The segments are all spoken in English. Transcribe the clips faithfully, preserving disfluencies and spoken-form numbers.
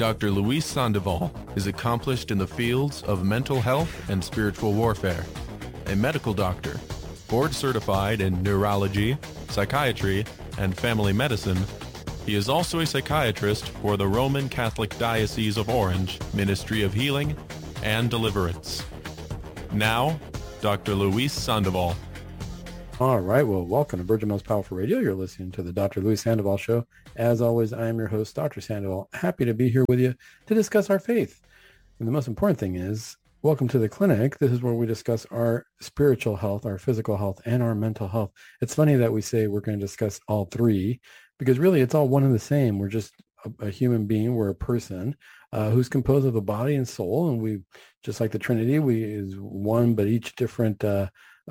Doctor Luis Sandoval is accomplished in the fields of mental health and spiritual warfare, a medical doctor, board certified in neurology, psychiatry, and family medicine. He is also a psychiatrist for the Roman Catholic Diocese of Orange Ministry of Healing and Deliverance. Now, Doctor Luis Sandoval. All right. Well, welcome to Virgin Most Powerful Radio. You're listening to the Doctor Luis Sandoval Show. As always, I am your host, Doctor Sandoval. Happy to be here with you to discuss our faith. And the most important thing is, welcome to the clinic. This is where we discuss our spiritual health, our physical health, and our mental health. It's funny that we say we're going to discuss all three because really it's all one and the same. We're just a, a human being. We're a person uh, who's composed of a body and soul. And we, just like the Trinity, we is one, but each different uh,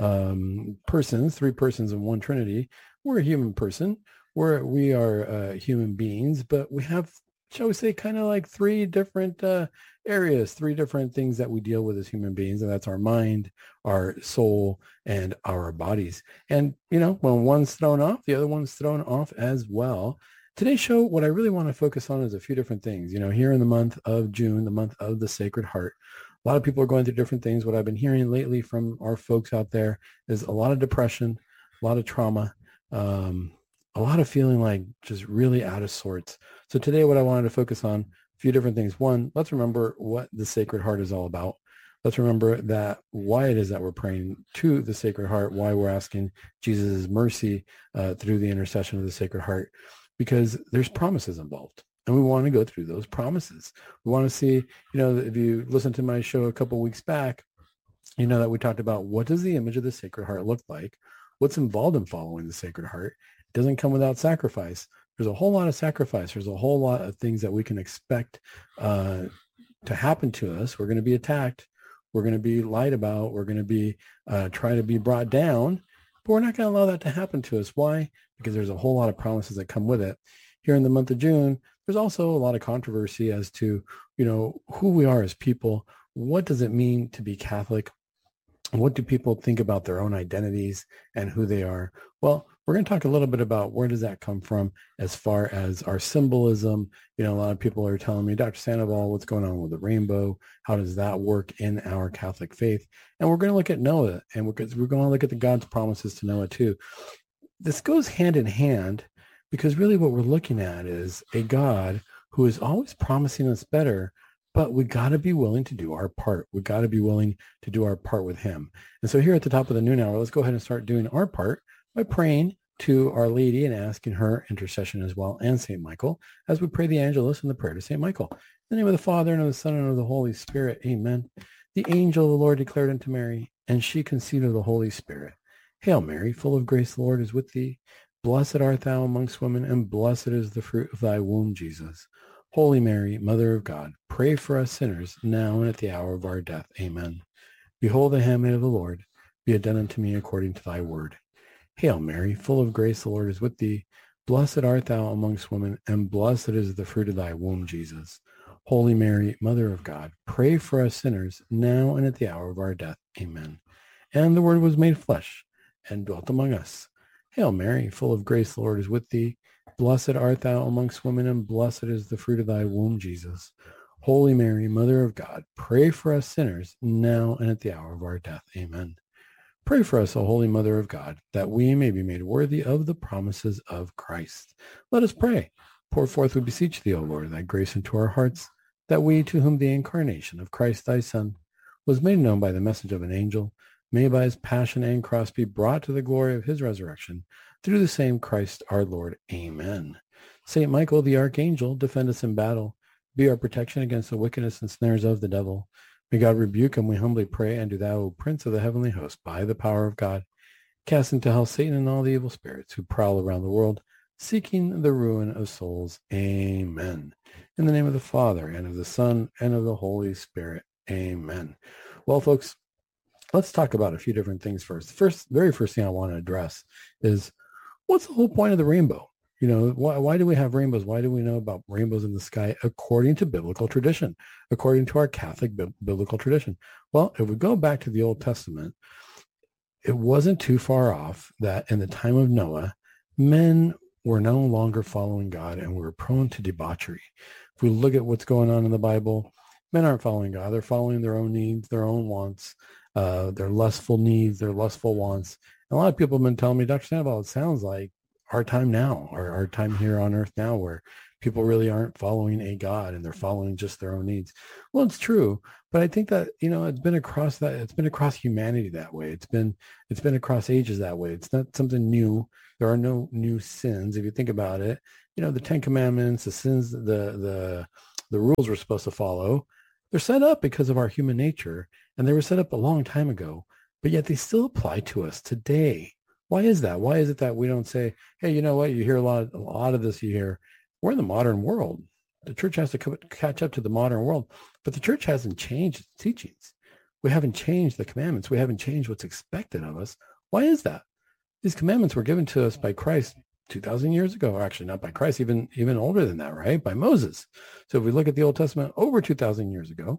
um, persons, three persons in one Trinity. We're a human person. We're, we are uh, human beings, but we have, shall we say, kind of like three different uh, areas, three different things that we deal with as human beings, and that's our mind, our soul, and our bodies. And, you know, when one's thrown off, the other one's thrown off as well. Today's show, what I really want to focus on is a few different things. You know, here in the month of June, the month of the Sacred Heart, a lot of people are going through different things. What I've been hearing lately from our folks out there is a lot of depression, a lot of trauma, um, a lot of feeling like just really out of sorts. So today what I wanted to focus on, a few different things. One, let's remember what the Sacred Heart is all about. Let's remember that why it is that we're praying to the Sacred Heart, why we're asking Jesus' mercy uh, through the intercession of the Sacred Heart, because there's promises involved. And we want to go through those promises. We want to see, you know, if you listen to my show a couple of weeks back, you know that we talked about what does the image of the Sacred Heart look like? What's involved in following the Sacred Heart? It doesn't come without sacrifice. There's a whole lot of sacrifice. There's a whole lot of things that we can expect uh, to happen to us. We're going to be attacked. We're going to be lied about. We're going to be uh, try to be brought down. But we're not going to allow that to happen to us. Why? Because there's a whole lot of promises that come with it. Here in the month of June, there's also a lot of controversy as to, you know, who we are as people. What does it mean to be Catholic? What do people think about their own identities and who they are? Well, we're going to talk a little bit about where does that come from as far as our symbolism. You know, a lot of people are telling me, Doctor Sandoval, what's going on with the rainbow? How does that work in our Catholic faith? And we're going to look at Noah, and we're, we're going to look at the God's promises to Noah too. This goes hand in hand because really what we're looking at is a God who is always promising us better, but we got to be willing to do our part. We got to be willing to do our part with him. And so here at the top of the noon hour, let's go ahead and start doing our part by praying to Our Lady and asking her intercession as well, and Saint Michael, as we pray the Angelus and the prayer to Saint Michael. In the name of the Father, and of the Son, and of the Holy Spirit, amen. The angel of the Lord declared unto Mary, and she conceived of the Holy Spirit. Hail Mary, full of grace, the Lord is with thee. Blessed art thou amongst women, and blessed is the fruit of thy womb, Jesus. Holy Mary, Mother of God, pray for us sinners, now and at the hour of our death. Amen. Behold the handmaid of the Lord, be it done unto me according to thy word. Hail Mary, full of grace, the Lord is with thee. Blessed art thou amongst women, and blessed is the fruit of thy womb, Jesus. Holy Mary, Mother of God, pray for us sinners, now and at the hour of our death. Amen. And the Word was made flesh, and dwelt among us. Hail Mary, full of grace, the Lord is with thee. Blessed art thou amongst women, and blessed is the fruit of thy womb, Jesus. Holy Mary, Mother of God, pray for us sinners, now and at the hour of our death. Amen. Pray for us, O Holy Mother of God, that we may be made worthy of the promises of Christ. Let us pray. Pour forth, we beseech thee, O Lord, thy grace into our hearts, that we, to whom the incarnation of Christ thy Son was made known by the message of an angel, may by his passion and cross be brought to the glory of his resurrection, through the same Christ our Lord. Amen. Saint Michael, the archangel, defend us in battle. Be our protection against the wickedness and snares of the devil. May God rebuke him, we humbly pray, and do thou, O Prince of the heavenly host, by the power of God, cast into hell Satan and all the evil spirits who prowl around the world, seeking the ruin of souls. Amen. In the name of the Father, and of the Son, and of the Holy Spirit. Amen. Well, folks, let's talk about a few different things first. The first, very first thing I want to address is, what's the whole point of the rainbow? You know, why, why do we have rainbows? Why do we know about rainbows in the sky according to biblical tradition, according to our Catholic bi- biblical tradition? Well, if we go back to the Old Testament, it wasn't too far off that in the time of Noah, men we're no longer following God and we're prone to debauchery. If we look at what's going on in the Bible, men aren't following God. They're following their own needs, their own wants, uh, their lustful needs, their lustful wants. And a lot of people have been telling me, Doctor Sandoval, it sounds like our time now, our, our time here on earth now, where people really aren't following a God and they're following just their own needs. Well, it's true, but I think that, you know, it's been across that, it's been across humanity that way. It's been, it's been across ages that way. It's not something new. There are no new sins. If you think about it, you know, the Ten Commandments, the sins, the, the, the rules we're supposed to follow, they're set up because of our human nature, and they were set up a long time ago, but yet they still apply to us today. Why is that? Why is it that we don't say, hey, you know what? You hear a lot, a lot of this you hear. We're in the modern world. The church has to co- catch up to the modern world, but the church hasn't changed its teachings. We haven't changed the commandments. We haven't changed what's expected of us. Why is that? These commandments were given to us by Christ two thousand years ago, or actually not by Christ, even, even older than that, right? By Moses. So if we look at the Old Testament over two thousand years ago,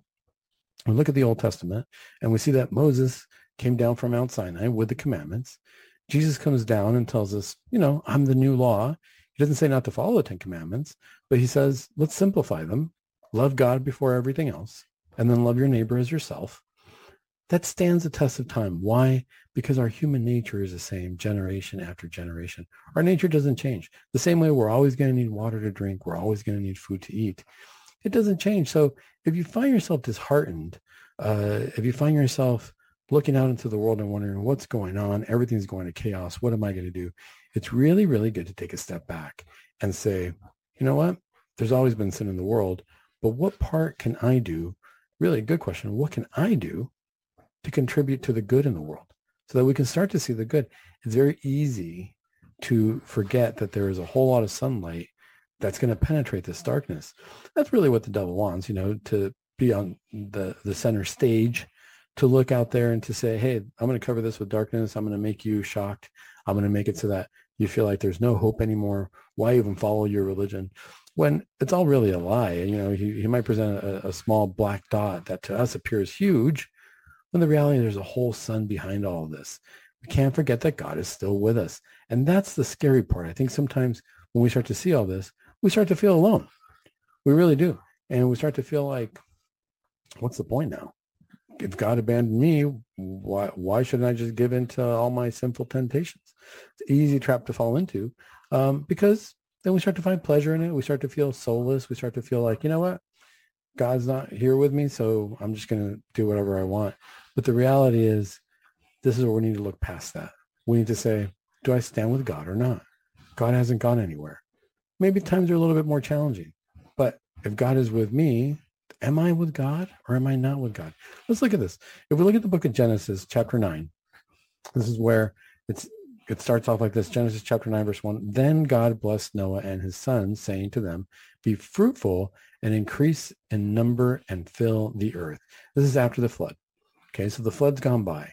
we look at the Old Testament and we see that Moses came down from Mount Sinai with the commandments. Jesus comes down and tells us, you know, I'm the new law. He doesn't say not to follow the Ten Commandments, but he says, let's simplify them. Love God before everything else, and then love your neighbor as yourself. That stands the test of time. Why? Because our human nature is the same generation after generation. Our nature doesn't change. The same way we're always going to need water to drink, we're always going to need food to eat. It doesn't change. So if you find yourself disheartened, uh, if you find yourself looking out into the world and wondering what's going on, everything's going to chaos, what am I going to do? It's really, really good to take a step back and say, you know what? There's always been sin in the world, but what part can I do? Really a good question. What can I do to contribute to the good in the world so that we can start to see the good? It's very easy to forget that there is a whole lot of sunlight that's going to penetrate this darkness. That's really what the devil wants, you know, to be on the, the center stage, to look out there and to say, hey, I'm going to cover this with darkness. I'm going to make you shocked. I'm going to make it so that you feel like there's no hope anymore. Why even follow your religion? When it's all really a lie. You know, he, he might present a, a small black dot that to us appears huge, when the reality there's a whole sun behind all of this. We can't forget that God is still with us. And that's the scary part. I think sometimes when we start to see all this, we start to feel alone. We really do. And we start to feel like, what's the point now? If God abandoned me, why why shouldn't I just give in to all my sinful temptations? It's an easy trap to fall into, um, because then we start to find pleasure in it. We start to feel soulless. We start to feel like, you know what? God's not here with me, so I'm just going to do whatever I want. But the reality is, this is where we need to look past that. We need to say, do I stand with God or not? God hasn't gone anywhere. Maybe times are a little bit more challenging, but if God is with me, am I with God or am I not with God? Let's look at this. If we look at the book of Genesis, chapter nine, this is where it's it starts off like this. Genesis chapter nine, verse one. Then God blessed Noah and his sons, saying to them, be fruitful and increase in number and fill the earth. This is after the flood. Okay, so the flood's gone by.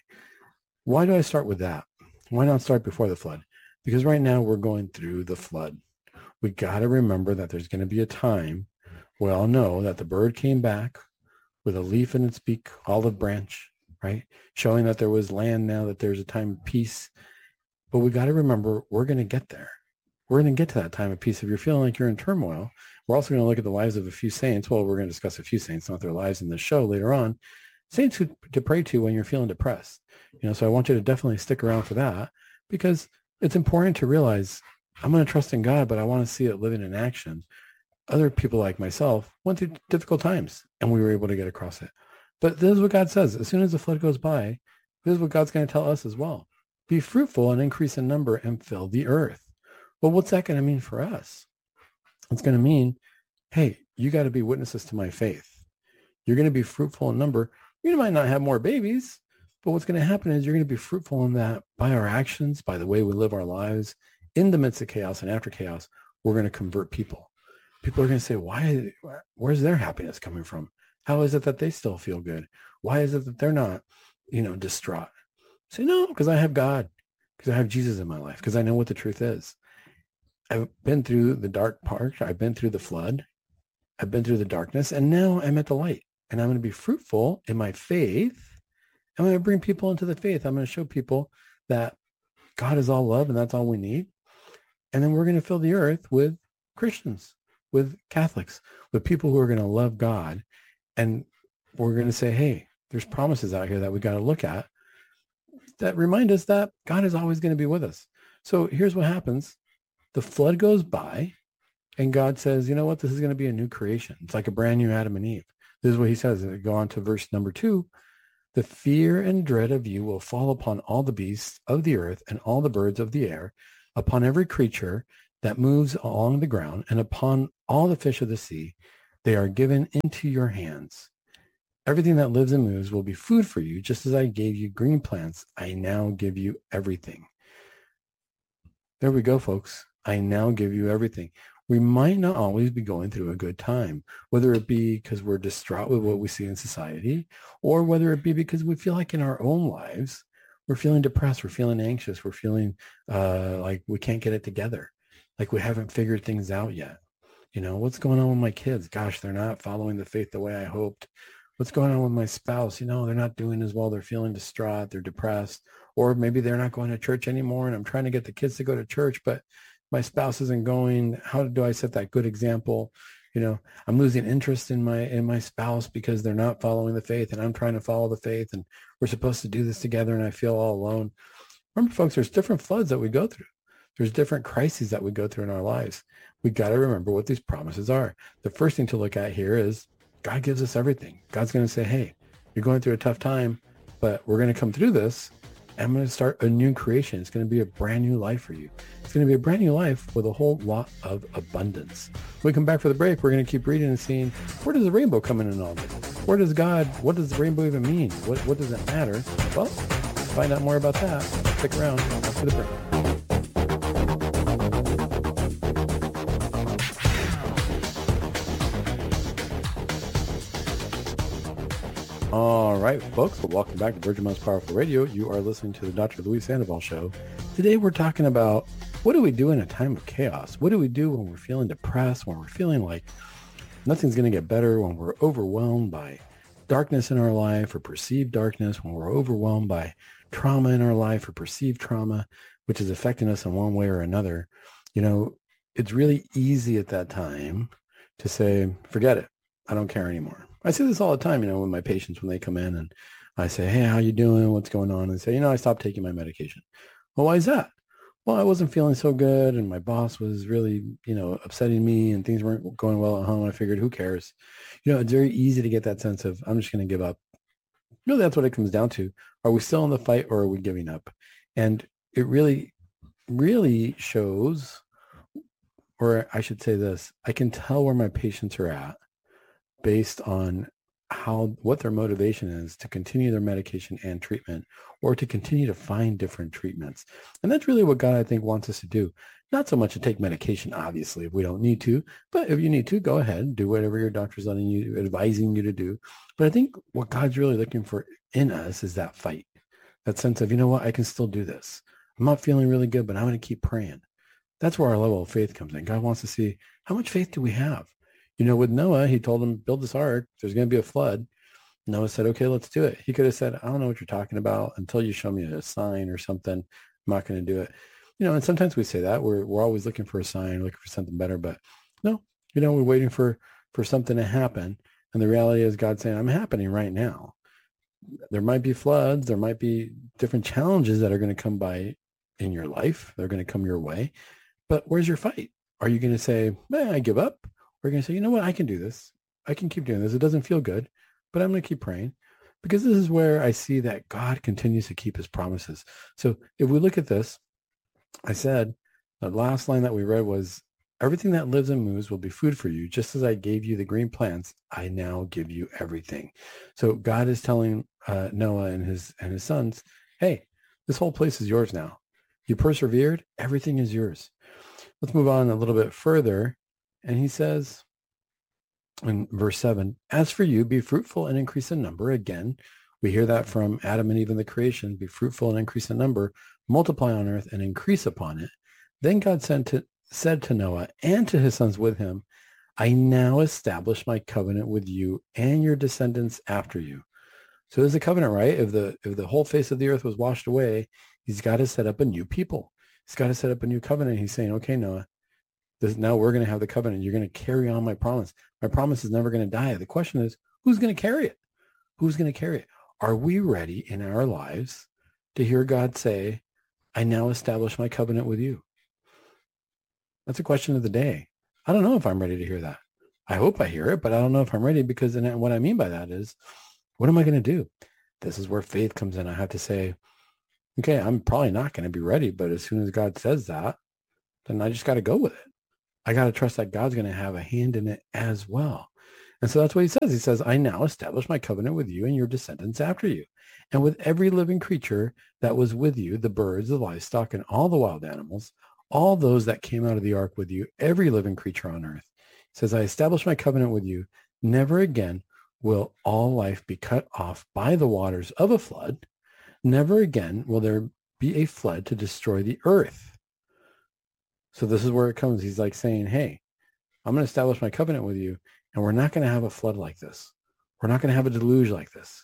Why do I start with that? Why not start before the flood? Because right now we're going through the flood. We got to remember that there's going to be a time. We all know that the bird came back with a leaf in its beak, olive branch, right? Showing that there was land now, that there's a time of peace. But we got to remember we're going to get there. We're going to get to that time of peace. If you're feeling like you're in turmoil, we're also going to look at the lives of a few saints. Well, we're going to discuss a few saints, not their lives in this show later on. Saints who, to pray to when you're feeling depressed. You know, so I want you to definitely stick around for that, because it's important to realize I'm going to trust in God, but I want to see it living in action. Other people like myself went through difficult times and we were able to get across it. But this is what God says. As soon as the flood goes by, this is what God's going to tell us as well. Be fruitful and increase in number and fill the earth. Well, what's that going to mean for us? It's going to mean, hey, you got to be witnesses to my faith. You're going to be fruitful in number. You might not have more babies, but what's going to happen is you're going to be fruitful in that by our actions, by the way we live our lives. In the midst of chaos and after chaos, we're going to convert people. People are going to say, why, where's their happiness coming from? How is it that they still feel good? Why is it that they're not, you know, distraught? Say, no, because I have God, because I have Jesus in my life, because I know what the truth is. I've been through the dark part. I've been through the flood. I've been through the darkness, and now I'm at the light, and I'm going to be fruitful in my faith. I'm going to bring people into the faith. I'm going to show people that God is all love, and that's all we need. And then we're going to fill the earth with Christians, with Catholics, with people who are going to love God. And we're going to say, hey, there's promises out here that we got to look at that remind us that God is always going to be with us. So here's what happens. The flood goes by and God says, you know what? This is going to be a new creation. It's like a brand new Adam and Eve. This is what he says. Go on to verse number two. The fear and dread of you will fall upon all the beasts of the earth and all the birds of the air, upon every creature that moves along the ground, and upon all the fish of the sea. They are given into your hands. Everything that lives and moves will be food for you, just as I gave you green plants. I now give you everything. There we go, folks. I now give you everything. We might not always be going through a good time, whether it be because we're distraught with what we see in society, or whether it be because we feel like in our own lives, we're feeling depressed, we're feeling anxious, we're feeling uh, like we can't get it together, like we haven't figured things out yet. You know, what's going on with my kids? Gosh, they're not following the faith the way I hoped. What's going on with my spouse? You know, they're not doing as well. They're feeling distraught. They're depressed. Or maybe they're not going to church anymore, and I'm trying to get the kids to go to church, but my spouse isn't going. How do I set that good example? You know, I'm losing interest in my in my spouse because they're not following the faith, and I'm trying to follow the faith, and we're supposed to do this together, and I feel all alone. Remember, folks, there's different floods that we go through. There's different crises that we go through in our lives. We got to remember what these promises are. The first thing to look at here is God gives us everything. God's going to say, hey, you're going through a tough time, but we're going to come through this. I'm going to start a new creation. It's going to be a brand new life for you. It's going to be a brand new life with a whole lot of abundance. When we come back for the break, we're going to keep reading and seeing, where does the rainbow come in and all this? Where does God, what does the rainbow even mean? What, what does it matter? Well, find out more about that. Stick around after the break. All right, folks, well, welcome back to Virgin Most Powerful Radio. You are listening to the Doctor Luis Sandoval Show. Today, we're talking about what do we do in a time of chaos? What do we do when we're feeling depressed, when we're feeling like nothing's going to get better, when we're overwhelmed by darkness in our life or perceived darkness, when we're overwhelmed by trauma in our life or perceived trauma, which is affecting us in one way or another. You know, it's really easy at that time to say, forget it. I don't care anymore. I say this all the time, you know, with my patients when they come in and I say, hey, how you doing? What's going on? And they say, you know, I stopped taking my medication. Well, why is that? Well, I wasn't feeling so good and my boss was really, you know, upsetting me and things weren't going well at home. I figured, who cares? You know, it's very easy to get that sense of, I'm just going to give up. Really, that's what it comes down to. Are we still in the fight or are we giving up? And it really, really shows, or I should say this, I can tell where my patients are at based on how, what their motivation is to continue their medication and treatment or to continue to find different treatments. And that's really what God, I think, wants us to do. Not so much to take medication, obviously, if we don't need to, but if you need to, go ahead, do whatever your doctor's letting you, advising you to do. But I think what God's really looking for in us is that fight, that sense of, you know what, I can still do this. I'm not feeling really good, but I'm going to keep praying. That's where our level of faith comes in. God wants to see, how much faith do we have? You know, with Noah, he told him, build this ark. There's going to be a flood. Noah said, okay, let's do it. He could have said, I don't know what you're talking about until you show me a sign or something. I'm not going to do it. You know, and sometimes we say that. We're we're always looking for a sign, looking for something better. But no, you know, we're waiting for, for something to happen. And the reality is God saying, I'm happening right now. There might be floods. There might be different challenges that are going to come by in your life. They're going to come your way. But where's your fight? Are you going to say, man, I give up? We're going to say, you know what? I can do this. I can keep doing this. It doesn't feel good, but I'm going to keep praying because this is where I see that God continues to keep his promises. So if we look at this, I said the last line that we read was, everything that lives and moves will be food for you. Just as I gave you the green plants, I now give you everything. So God is telling uh, Noah and his and his sons, hey, this whole place is yours now. You persevered. Everything is yours. Let's move on a little bit further. And he says in verse seven, as for you, be fruitful and increase in number. Again, we hear that from Adam and Eve in the creation, be fruitful and increase in number, multiply on earth and increase upon it. Then God sent to, said to Noah and to his sons with him, I now establish my covenant with you and your descendants after you. So there's a covenant, right? If the, if the whole face of the earth was washed away, he's got to set up a new people. He's got to set up a new covenant. He's saying, okay, Noah, this, now we're going to have the covenant. You're going to carry on my promise. My promise is never going to die. The question is, who's going to carry it? Who's going to carry it? Are we ready in our lives to hear God say, I now establish my covenant with you? That's a question of the day. I don't know if I'm ready to hear that. I hope I hear it, but I don't know if I'm ready, because then what I mean by that is, what am I going to do? This is where faith comes in. I have to say, okay, I'm probably not going to be ready, but as soon as God says that, then I just got to go with it. I got to trust that God's going to have a hand in it as well. And so that's what he says. He says, I now establish my covenant with you and your descendants after you, and with every living creature that was with you, the birds, the livestock, and all the wild animals, all those that came out of the ark with you, every living creature on earth. He says, I establish my covenant with you. Never again will all life be cut off by the waters of a flood. Never again will there be a flood to destroy the earth. So this is where it comes. He's like saying, hey, I'm going to establish my covenant with you, and we're not going to have a flood like this. We're not going to have a deluge like this.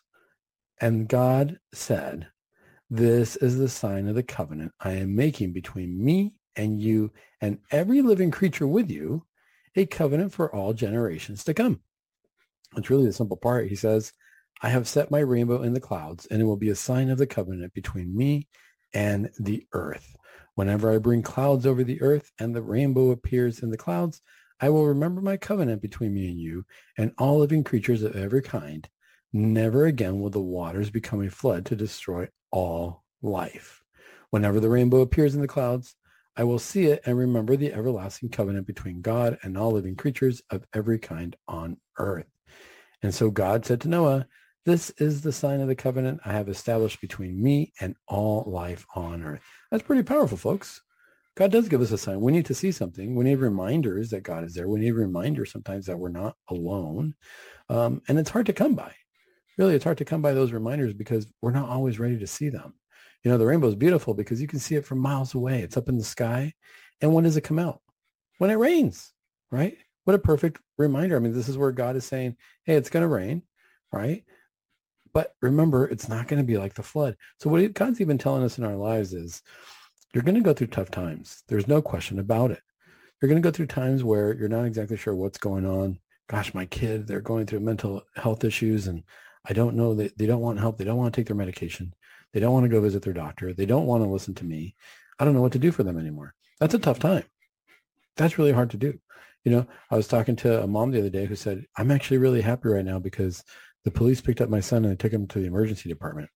And God said, this is the sign of the covenant I am making between me and you and every living creature with you, a covenant for all generations to come. It's really the simple part. He says, I have set my rainbow in the clouds, and it will be a sign of the covenant between me and the earth. Whenever I bring clouds over the earth and the rainbow appears in the clouds, I will remember my covenant between me and you and all living creatures of every kind. Never again will the waters become a flood to destroy all life. Whenever the rainbow appears in the clouds, I will see it and remember the everlasting covenant between God and all living creatures of every kind on earth. And so God said to Noah, this is the sign of the covenant I have established between me and all life on earth. That's pretty powerful, folks. God does give us a sign. We need to see something. We need reminders that God is there. We need reminders sometimes that we're not alone. Um, and it's hard to come by. Really, it's hard to come by those reminders because we're not always ready to see them. You know, the rainbow is beautiful because you can see it from miles away. It's up in the sky. And when does it come out? When it rains, right? What a perfect reminder. I mean, this is where God is saying, hey, it's going to rain, right? But remember, it's not going to be like the flood. So what God's even telling us in our lives is you're going to go through tough times. There's no question about it. You're going to go through times where you're not exactly sure what's going on. Gosh, my kid, they're going through mental health issues, and I don't know that they don't want help. They don't want to take their medication. They don't want to go visit their doctor. They don't want to listen to me. I don't know what to do for them anymore. That's a tough time. That's really hard to do. You know, I was talking to a mom the other day who said, I'm actually really happy right now because the police picked up my son and they took him to the emergency department.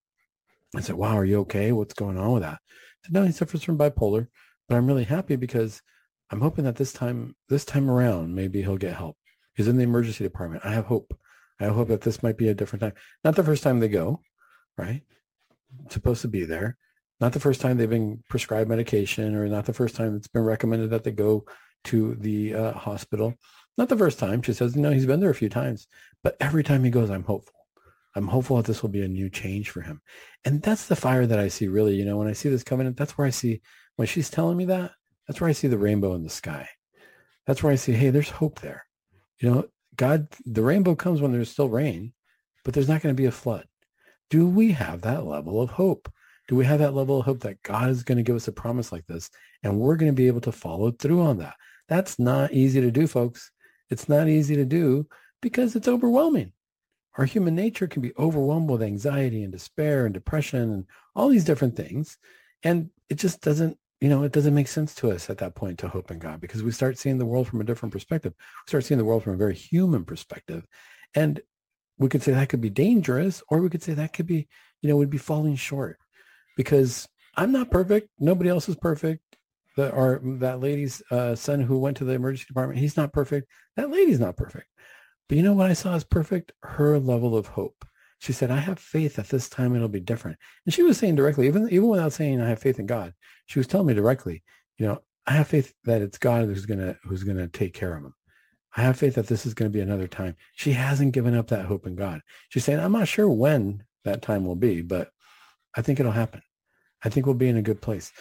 I said, wow, are you okay? What's going on with that? I said, no, he suffers from bipolar, but I'm really happy because I'm hoping that this time, this time around, maybe he'll get help. He's in the emergency department. I have hope. I hope that this might be a different time. Not the first time they go, right? It's supposed to be there. Not the first time they've been prescribed medication, or not the first time it's been recommended that they go to the uh, hospital. Not the first time. She says, no, he's been there a few times, but every time he goes, I'm hopeful. I'm hopeful that this will be a new change for him. And that's the fire that I see, really. You know, when I see this covenant, that's where I see, when she's telling me that, that's where I see the rainbow in the sky. That's where I see, hey, there's hope there. You know, God, the rainbow comes when there's still rain, but there's not going to be a flood. Do we have that level of hope? Do we have that level of hope that God is going to give us a promise like this, and we're going to be able to follow through on that? That's not easy to do, folks. It's not easy to do because it's overwhelming. Our human nature can be overwhelmed with anxiety and despair and depression and all these different things. And it just doesn't, you know, it doesn't make sense to us at that point to hope in God, because we start seeing the world from a different perspective. We start seeing the world from a very human perspective. And we could say that could be dangerous, or we could say that could be, you know, we'd be falling short, because I'm not perfect. Nobody else is perfect. The, or that lady's uh, son who went to the emergency department, he's not perfect. That lady's not perfect. But you know what I saw as perfect? Her level of hope. She said, I have faith that this time it'll be different. And she was saying directly, even, even without saying I have faith in God, she was telling me directly, you know, I have faith that it's God who's going to, who's going to take care of him. I have faith that this is going to be another time. She hasn't given up that hope in God. She's saying, I'm not sure when that time will be, but I think it'll happen. I think we'll be in a good place.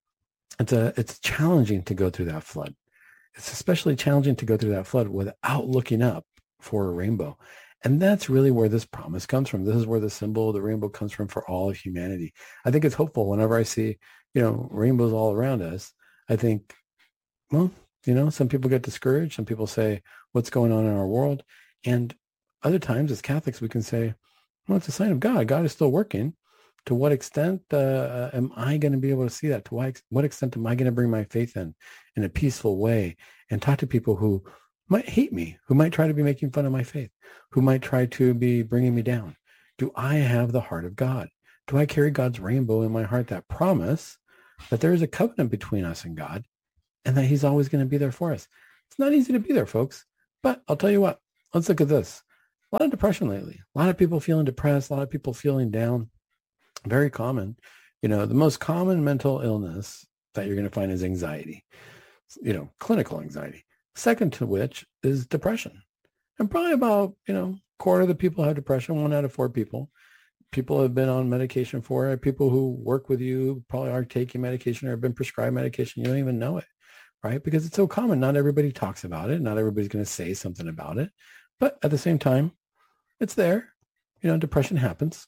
It's a, it's challenging to go through that flood. It's especially challenging to go through that flood without looking up for a rainbow. And that's really where this promise comes from. This is where the symbol of the rainbow comes from for all of humanity. I think it's hopeful whenever I see, you know, rainbows all around us. I think, well, you know, some people get discouraged. Some people say, what's going on in our world? And other times as Catholics, we can say, well, it's a sign of God. God is still working. To what extent uh, am I going to be able to see that? To what, what extent am I going to bring my faith in in a peaceful way and talk to people who might hate me, who might try to be making fun of my faith, who might try to be bringing me down? Do I have the heart of God? Do I carry God's rainbow in my heart, that promise that there is a covenant between us and God and that he's always going to be there for us? It's not easy to be there, folks. But I'll tell you what, let's look at this. A lot of depression lately. A lot of people feeling depressed, a lot of people feeling down. Very common. You know, the most common mental illness that you're going to find is anxiety, you know, clinical anxiety. Second to which is depression. And probably about, you know, a quarter of the people have depression, one out of four people. People have been on medication for it. People who work with you probably are taking medication or have been prescribed medication. You don't even know it, right? Because it's so common. Not everybody talks about it. Not everybody's going to say something about it. But at the same time, it's there. You know, depression happens.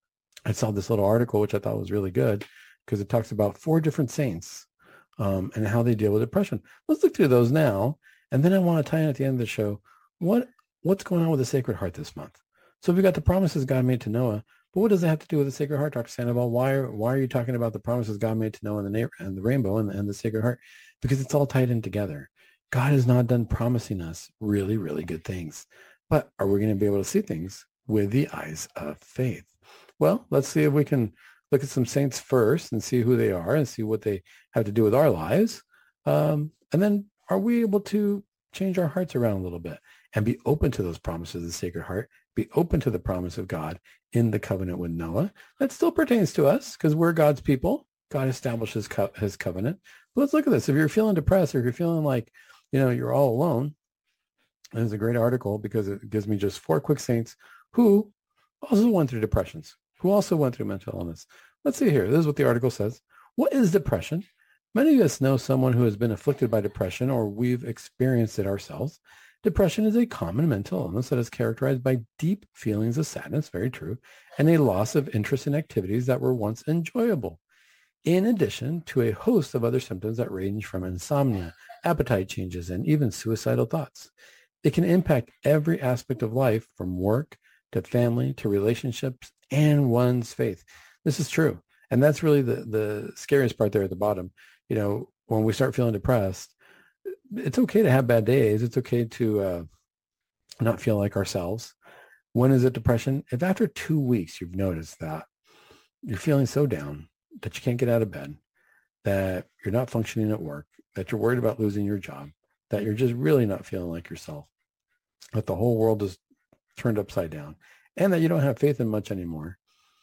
I saw this little article, which I thought was really good because it talks about four different saints um, and how they deal with depression. Let's look through those now. And then I want to tie in at the end of the show, what what's going on with the Sacred Heart this month? So we've got the promises God made to Noah, but what does that have to do with the Sacred Heart, Doctor Sandoval? Why are, why are you talking about the promises God made to Noah and the, and the rainbow and the, and the Sacred Heart? Because it's all tied in together. God is not done promising us really, really good things. But are we going to be able to see things with the eyes of faith? Well, let's see if we can look at some saints first and see who they are and see what they have to do with our lives. Um, and then are we able to change our hearts around a little bit and be open to those promises of the Sacred Heart, be open to the promise of God in the covenant with Noah? That still pertains to us because we're God's people. God establishes co- his covenant. But let's look at this. If you're feeling depressed or if you're feeling like, you know, you're all alone, there's a great article because it gives me just four quick saints who also went through depressions, who also went through mental illness. Let's see here. This is what the article says. What is depression? Many of us know someone who has been afflicted by depression or we've experienced it ourselves. Depression is a common mental illness that is characterized by deep feelings of sadness, very true, and a loss of interest in activities that were once enjoyable, in addition to a host of other symptoms that range from insomnia, appetite changes, and even suicidal thoughts. It can impact every aspect of life, from work to family to relationships and one's faith. This is true. And that's really the, the scariest part there at the bottom. You know, when we start feeling depressed, it's okay to have bad days. It's okay to uh, not feel like ourselves. When is it depression? If after two weeks you've noticed that you're feeling so down that you can't get out of bed, that you're not functioning at work, that you're worried about losing your job, that you're just really not feeling like yourself, that the whole world is turned upside down, and that you don't have faith in much anymore,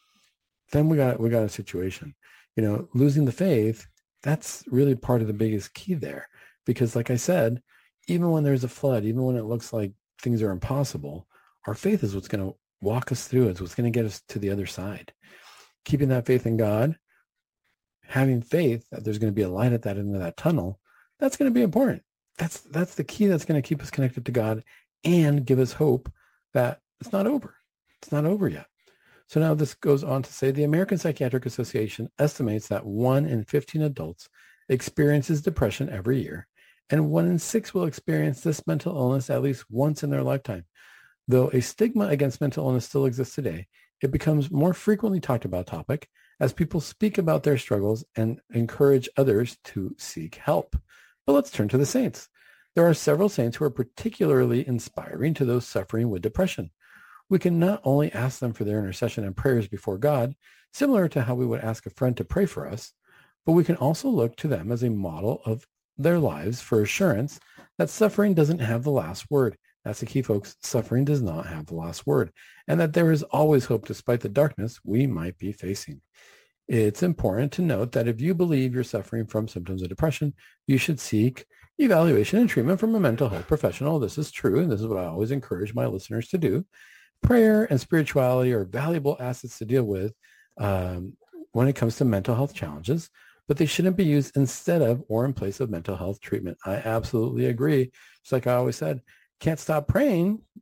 then we got we got a situation. You know, losing the faith, that's really part of the biggest key there. Because like I said, even when there's a flood, even when it looks like things are impossible, our faith is what's going to walk us through. It's what's going to get us to the other side. Keeping that faith in God, having faith that there's going to be a light at that end of that tunnel, that's going to be important. That's that's the key that's going to keep us connected to God and give us hope that it's not over. It's not over yet. So now this goes on to say the American Psychiatric Association estimates that one in fifteen adults experiences depression every year, and one in six will experience this mental illness at least once in their lifetime. Though a stigma against mental illness still exists today, it becomes more frequently talked about topic as people speak about their struggles and encourage others to seek help. But let's turn to the saints. There are several saints who are particularly inspiring to those suffering with depression. We can not only ask them for their intercession and prayers before God, similar to how we would ask a friend to pray for us, but we can also look to them as a model of their lives for assurance that suffering doesn't have the last word. That's the key, folks. Suffering does not have the last word, and that there is always hope despite the darkness we might be facing. It's important to note that if you believe you're suffering from symptoms of depression, you should seek evaluation and treatment from a mental health professional. This is true, and this is what I always encourage my listeners to do. Prayer and spirituality are valuable assets to deal with um, when it comes to mental health challenges, but they shouldn't be used instead of or in place of mental health treatment. I absolutely agree. Just like I always said, can't stop praying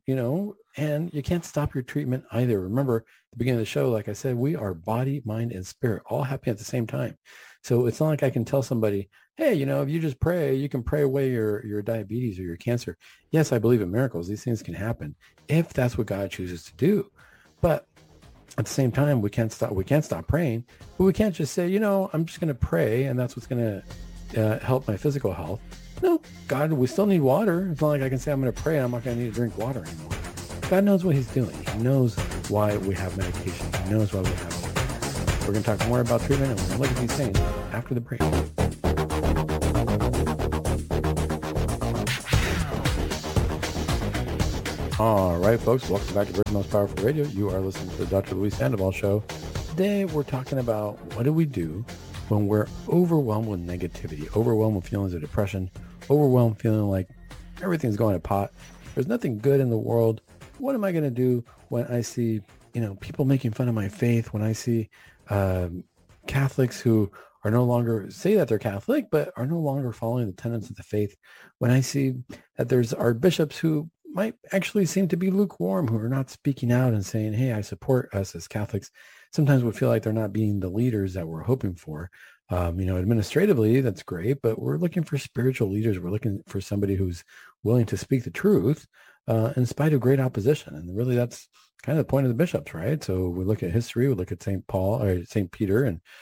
you know, and you can't stop your treatment either. Remember, at the beginning of the show, like I said, we are body, mind, and spirit all happening at the same time. So it's not like I can tell somebody, hey, you know, if you just pray, you can pray away your, your diabetes or your cancer. Yes, I believe in miracles. These things can happen if that's what God chooses to do. But at the same time, we can't stop. We can't stop praying, but we can't just say, you know, I'm just going to pray, and that's what's going to uh, help my physical health. No, God, we still need water. It's not like I can say I'm going to pray and I'm not going to need to drink water anymore. God knows what he's doing. He knows why we have medication. He knows why we have it. We're going to talk more about treatment, and we're going to look at these things after the break. All right, folks, welcome back to Virgin Most Powerful Radio. You are listening to the Doctor Luis Sandoval Show. Today, we're talking about what do we do when we're overwhelmed with negativity, overwhelmed with feelings of depression, overwhelmed feeling like everything's going to pot. There's nothing good in the world. What am I going to do when I see, you know, people making fun of my faith, when I see um, Catholics who are no longer, say that they're Catholic, but are no longer following the tenets of the faith, when I see that there's our bishops who might actually seem to be lukewarm, who are not speaking out and saying, hey, I support us as Catholics. Sometimes we feel like they're not being the leaders that we're hoping for. Um, you know, administratively, that's great, but we're looking for spiritual leaders. We're looking for somebody who's willing to speak the truth uh, in spite of great opposition. And really, that's kind of the point of the bishops, right? So we look at history, we look at Saint Paul, or Saint Peter,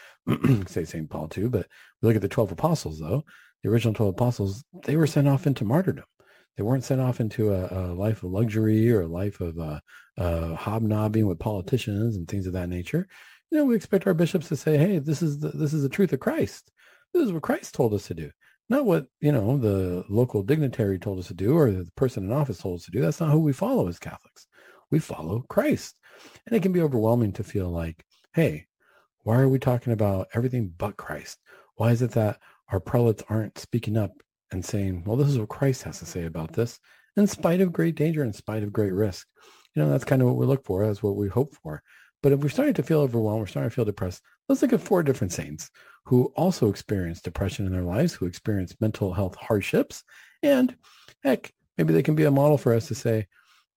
and say Saint Paul too, but we look at the twelve apostles, though. The original twelve apostles, they were sent off into martyrdom. They weren't sent off into a, a life of luxury or a life of uh, uh, hobnobbing with politicians and things of that nature. You know, we expect our bishops to say, hey, this is the, this is the truth of Christ. This is what Christ told us to do. Not what, you know, the local dignitary told us to do or the person in office told us to do. That's not who we follow as Catholics. We follow Christ. And it can be overwhelming to feel like, hey, why are we talking about everything but Christ? Why is it that our prelates aren't speaking up and saying, well, this is what Christ has to say about this, in spite of great danger, in spite of great risk? You know, that's kind of what we look for. That's what we hope for. But if we're starting to feel overwhelmed, we're starting to feel depressed, let's look at four different saints who also experienced depression in their lives, who experienced mental health hardships. And heck, maybe they can be a model for us to say,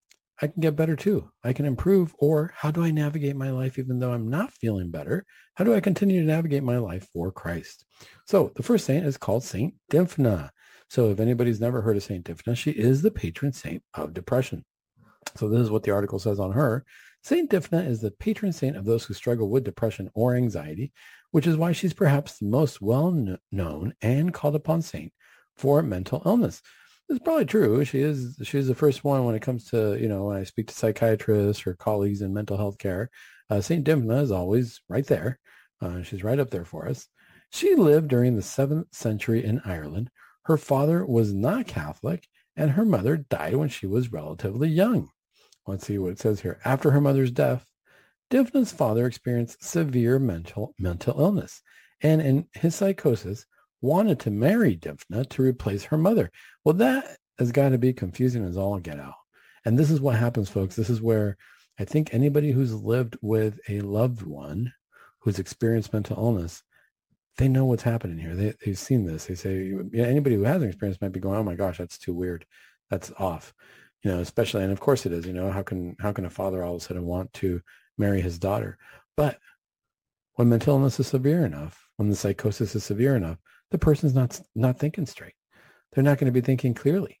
I can get better too. I can improve. Or how do I navigate my life even though I'm not feeling better? How do I continue to navigate my life for Christ? So the first saint is called Saint Dymphna. So if anybody's never heard of Saint Dymphna, she is the patron saint of depression. So this is what the article says on her. Saint Dymphna is the patron saint of those who struggle with depression or anxiety, which is why she's perhaps the most well-known and called upon saint for mental illness. It's probably true. She is she is the first one when it comes to, you know, when I speak to psychiatrists or colleagues in mental health care. Uh, Saint Dymphna is always right there. Uh, she's right up there for us. She lived during the seventh century in Ireland. Her father was not Catholic, and her mother died when she was relatively young. Let's see what it says here. After her mother's death, Dymphna's father experienced severe mental mental illness, and in his psychosis, wanted to marry Dymphna to replace her mother. Well, that has got to be confusing as all get out. And this is what happens, folks. This is where I think anybody who's lived with a loved one who's experienced mental illness, they know what's happening here. They, they've seen this. They say, yeah, anybody who hasn't experienced might be going, oh my gosh, that's too weird. That's off. You know, especially, and of course it is, you know, how can, how can a father all of a sudden want to marry his daughter? But when mental illness is severe enough, when the psychosis is severe enough, the person's not, not thinking straight. They're not going to be thinking clearly.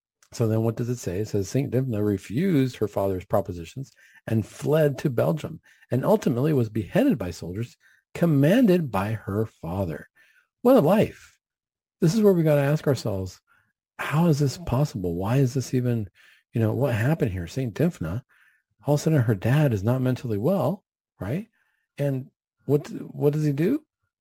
So then what does it say? It says Saint Dymphna refused her father's propositions and fled to Belgium, and ultimately was beheaded by soldiers commanded by her father. What a life. This is where we got to ask ourselves, how is this possible? Why is this even, you know, what happened here? Saint Dymphna, all of a sudden her dad is not mentally well, right? And what what does he do?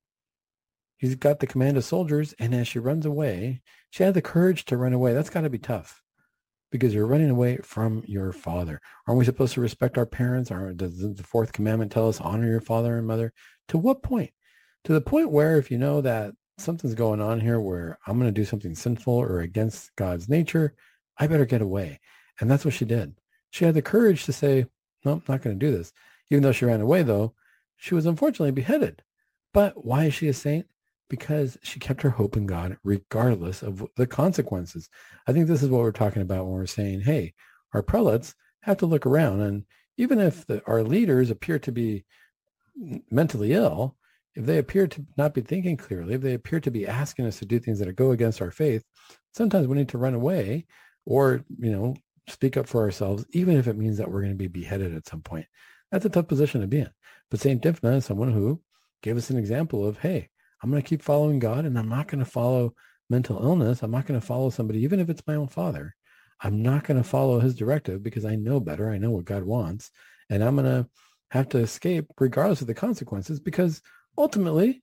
He's got the command of soldiers, and as she runs away, she had the courage to run away. That's got to be tough, because you're running away from your father. Aren't we supposed to respect our parents? Or does the fourth commandment tell us honor your father and mother? To what point? To the point where if you know that something's going on here where I'm going to do something sinful or against God's nature, I better get away. And that's what she did. She had the courage to say, no, I'm not going to do this. Even though she ran away, though, she was unfortunately beheaded. But why is she a saint? Because she kept her hope in God regardless of the consequences. I think this is what we're talking about when we're saying, hey, our prelates have to look around. And even if the, our leaders appear to be mentally ill, if they appear to not be thinking clearly, if they appear to be asking us to do things that go against our faith, sometimes we need to run away or, you know, speak up for ourselves, even if it means that we're going to be beheaded at some point. That's a tough position to be in. But Saint Dymphna is someone who gave us an example of, hey, I'm going to keep following God, and I'm not going to follow mental illness. I'm not going to follow somebody, even if it's my own father. I'm not going to follow his directive because I know better. I know what God wants, and I'm going to have to escape regardless of the consequences, because ultimately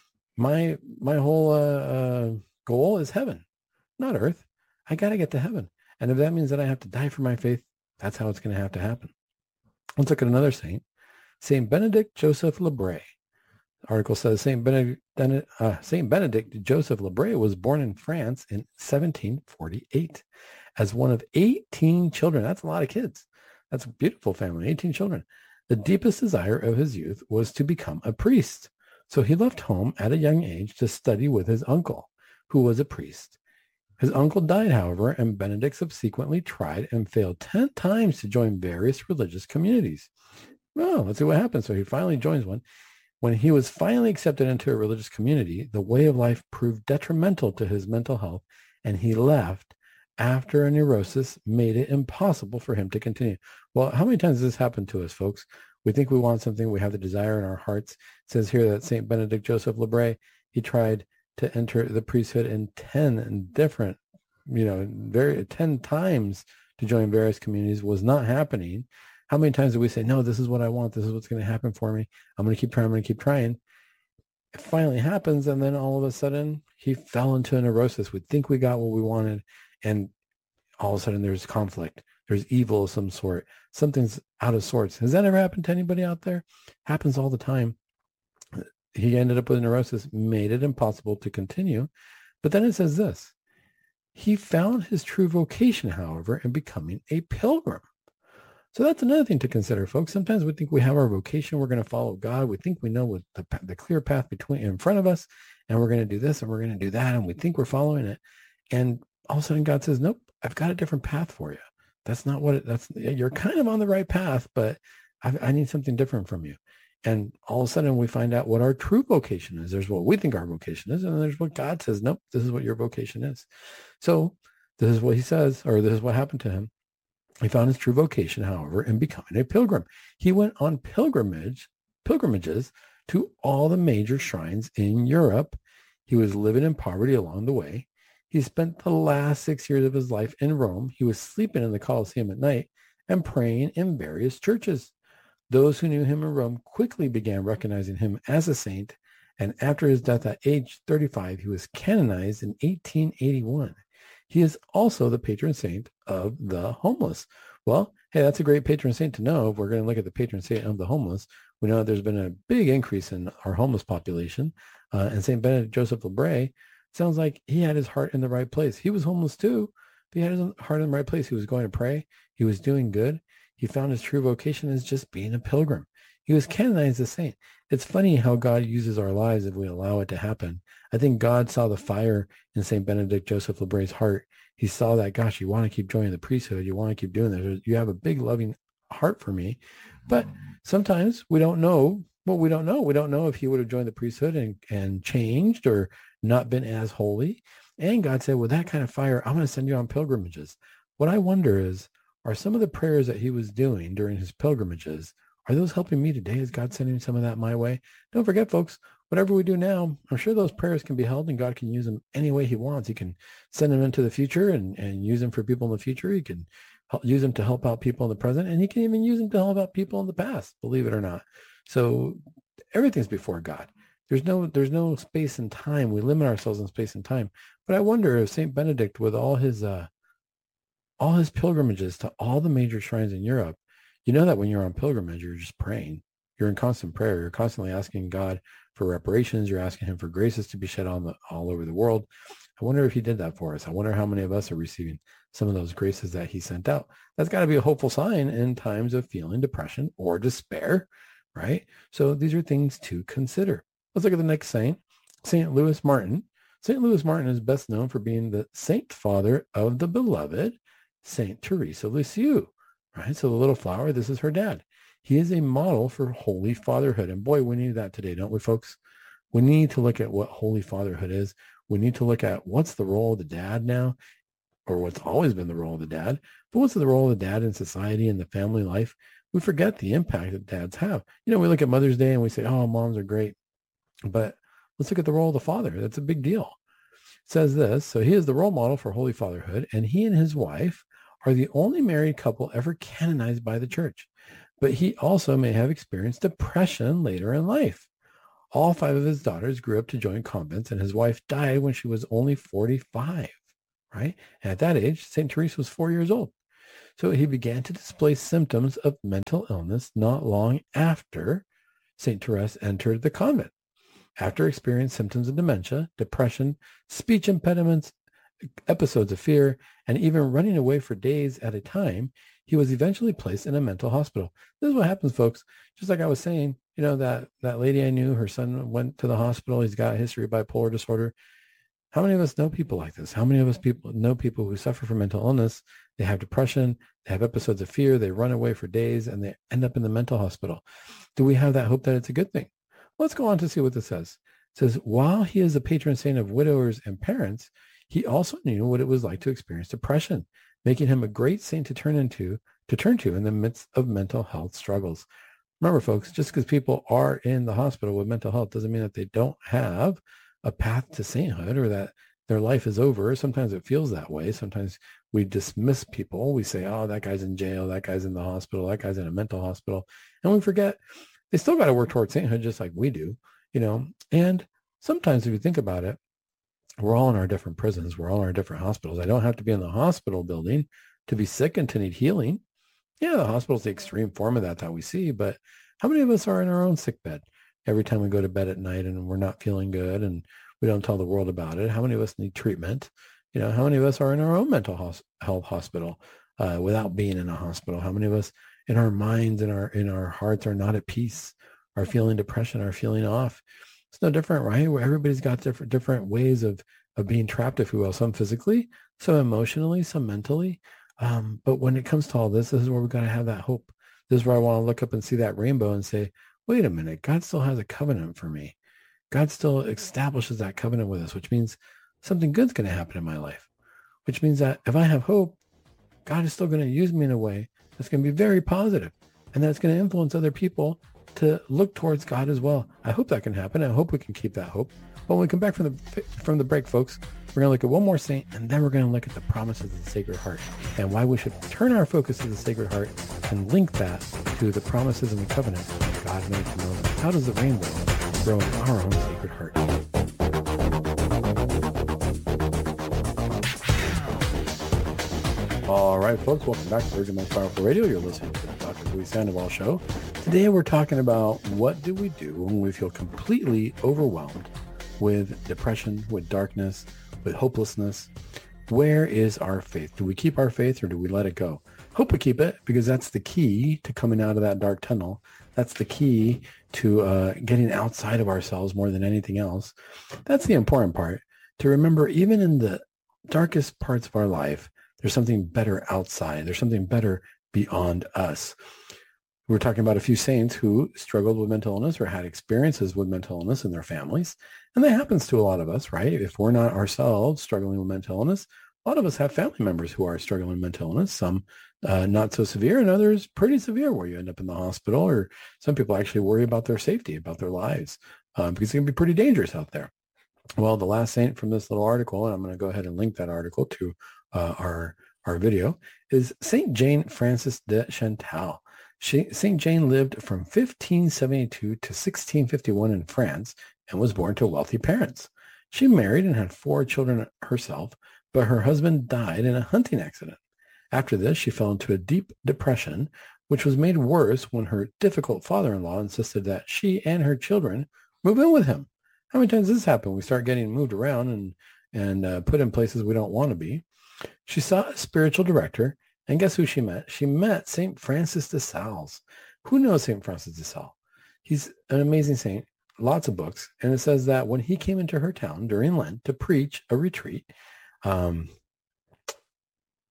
my my whole uh, uh, goal is heaven, not earth. I got to get to heaven. And if that means that I have to die for my faith, that's how it's going to have to happen. Let's look at another saint, Saint Benedict Joseph Lebray. The article says Saint Benedict, uh, Saint Benedict Joseph Lebray was born in France in seventeen forty-eight as one of eighteen children. That's a lot of kids. That's a beautiful family, eighteen children. The deepest desire of his youth was to become a priest. So he left home at a young age to study with his uncle, who was a priest. His uncle died, however, and Benedict subsequently tried and failed ten times to join various religious communities. Well, let's see what happens. So he finally joins one. When he was finally accepted into a religious community, the way of life proved detrimental to his mental health, and he left after a neurosis made it impossible for him to continue. Well, how many times has this happened to us, folks? We think we want something. We have the desire in our hearts. It says here that Saint Benedict Joseph Lebray, he tried to enter the priesthood in ten different, you know, very ten times to join various communities, was not happening. How many times do we say, no, this is what I want. This is what's going to happen for me. I'm going to keep trying. I'm going to keep trying. It finally happens. And then all of a sudden he fell into a neurosis. We think we got what we wanted. And all of a sudden there's conflict. There's evil of some sort. Something's out of sorts. Has that ever happened to anybody out there? Happens all the time. He ended up with neurosis, made it impossible to continue. But then it says this. He found his true vocation, however, in becoming a pilgrim. So that's another thing to consider, folks. Sometimes we think we have our vocation. We're going to follow God. We think we know what the, the clear path between in front of us, and we're going to do this and we're going to do that, and we think we're following it. And all of a sudden God says, nope, I've got a different path for you. That's not what it, that's, you're kind of on the right path, but I, I need something different from you. And all of a sudden we find out what our true vocation is. There's what we think our vocation is, and there's what God says, nope, this is what your vocation is. So this is what he says, or this is what happened to him. He found his true vocation, however, in becoming a pilgrim. He went on pilgrimage, pilgrimages to all the major shrines in Europe. He was living in poverty along the way. He spent the last six years of his life in Rome. He was sleeping in the Colosseum at night and praying in various churches. Those who knew him in Rome quickly began recognizing him as a saint, and after his death at age thirty-five, he was canonized in eighteen eighty-one. He is also the patron saint of the homeless. Well, hey, that's a great patron saint to know. If we're going to look at the patron saint of the homeless, we know there's been a big increase in our homeless population. Uh, and Saint Benedict Joseph Lebray, sounds like he had his heart in the right place. He was homeless too, but he had his heart in the right place. He was going to pray. He was doing good. He found his true vocation as just being a pilgrim. He was canonized as a saint. It's funny how God uses our lives if we allow it to happen. I think God saw the fire in Saint Benedict Joseph Lebray's heart. He saw that, gosh, you want to keep joining the priesthood. You want to keep doing this. You have a big loving heart for me. But sometimes we don't know. Well, we don't know. We don't know if he would have joined the priesthood and, and changed or not been as holy. And God said, with that kind of fire, I'm going to send you on pilgrimages. What I wonder is, are some of the prayers that he was doing during his pilgrimages, are those helping me today? Is God sending some of that my way? Don't forget, folks, whatever we do now, I'm sure those prayers can be held and God can use them any way he wants. He can send them into the future and, and use them for people in the future. He can help, use them to help out people in the present, and he can even use them to help out people in the past, believe it or not. So everything's before God. There's no, there's no space and time. We limit ourselves in space and time. But I wonder if Saint Benedict, with all his, uh, all his pilgrimages to all the major shrines in Europe, you know that when you're on pilgrimage, you're just praying. You're in constant prayer. You're constantly asking God for reparations. You're asking him for graces to be shed on the, all over the world. I wonder if he did that for us. I wonder how many of us are receiving some of those graces that he sent out. That's got to be a hopeful sign in times of feeling depression or despair, right? So these are things to consider. Let's look at the next saint, Saint Louis Martin. Saint Louis Martin is best known for being the saint father of the beloved Saint Teresa of Lisieux, right? So the little flower, this is her dad. He is a model for holy fatherhood. And boy, we need that today, don't we, folks? We need to look at what holy fatherhood is. We need to look at what's the role of the dad now, or what's always been the role of the dad, but what's the role of the dad in society and the family life? We forget the impact that dads have. You know, we look at Mother's Day and we say, oh, moms are great. But let's look at the role of the father. That's a big deal. It says this, so he is the role model for holy fatherhood, and he and his wife are the only married couple ever canonized by the church. But he also may have experienced depression later in life. All five of his daughters grew up to join convents, and his wife died when she was only forty-five, right? And at that age, Saint Teresa was four years old. So he began to display symptoms of mental illness not long after Saint Teresa entered the convent. After experiencing symptoms of dementia, depression, speech impediments, episodes of fear, and even running away for days at a time, he was eventually placed in a mental hospital. This is what happens, folks. Just like I was saying, you know, that, that lady I knew, her son went to the hospital. He's got a history of bipolar disorder. How many of us know people like this? How many of us people know people who suffer from mental illness? They have depression, they have episodes of fear, they run away for days, and they end up in the mental hospital. Do we have that hope that it's a good thing? Let's go on to see what this says. It says, while he is the patron saint of widowers and parents, he also knew what it was like to experience depression, making him a great saint to turn into, to turn to in the midst of mental health struggles. Remember, folks, just because people are in the hospital with mental health doesn't mean that they don't have a path to sainthood or that their life is over. Sometimes it feels that way. Sometimes we dismiss people. We say, oh, that guy's in jail. That guy's in the hospital. That guy's in a mental hospital. And we forget they still got to work towards sainthood just like we do, you know. And sometimes if you think about it, we're all in our different prisons. We're all in our different hospitals. I don't have to be in the hospital building to be sick and to need healing. Yeah, the hospital's the extreme form of that that we see. But how many of us are in our own sick bed every time we go to bed at night and we're not feeling good and we don't tell the world about it? How many of us need treatment? You know, how many of us are in our own mental hos- health hospital uh, without being in a hospital? How many of us in our minds and our in our hearts are not at peace, are feeling depression, are feeling off? It's no different, right? Where everybody's got different different ways of of being trapped, if you will. Some physically, some emotionally, some mentally. Um, but when it comes to all this, this is where we've got to have that hope. This is where I want to look up and see that rainbow and say, wait a minute, God still has a covenant for me. God still establishes that covenant with us, which means something good's going to happen in my life, which means that if I have hope, God is still going to use me in a way that's going to be very positive, and that's going to influence other people to look towards God as well. I hope that can happen. I hope we can keep that hope. But when we come back from the from the break, folks, we're going to look at one more saint, and then we're going to look at the promises of the Sacred Heart and why we should turn our focus to the Sacred Heart and link that to the promises and the covenant that God made to Moses. How does the rainbow grow in our own Sacred Heart? All right, folks, welcome back to Virgin Most Powerful Radio. You're listening to the Doctor Luis Sandoval Show. Today we're talking about what do we do when we feel completely overwhelmed with depression, with darkness, with hopelessness. Where is our faith? Do we keep our faith or do we let it go? Hope we keep it, because that's the key to coming out of that dark tunnel. That's the key to uh, getting outside of ourselves more than anything else. That's the important part, to remember even in the darkest parts of our life, there's something better outside. There's something better beyond us. We're talking about a few saints who struggled with mental illness or had experiences with mental illness in their families. And that happens to a lot of us, right? If we're not ourselves struggling with mental illness, a lot of us have family members who are struggling with mental illness, some uh, not so severe and others pretty severe, where you end up in the hospital, or some people actually worry about their safety, about their lives, um, because it can be pretty dangerous out there. Well, the last saint from this little article, and I'm going to go ahead and link that article to uh, our, our video, is Saint Jane Frances de Chantal. She, Saint Jane lived from fifteen seventy-two to sixteen fifty-one in France and was born to wealthy parents. She married and had four children herself, but her husband died in a hunting accident. After this, she fell into a deep depression, which was made worse when her difficult father-in-law insisted that she and her children move in with him. How many times does this happen? We start getting moved around and, and uh, put in places we don't want to be. She saw a spiritual director, and guess who she met? She met Saint Francis de Sales. Who knows Saint Francis de Sales? He's an amazing saint, lots of books. And it says that when he came into her town during Lent to preach a retreat, um,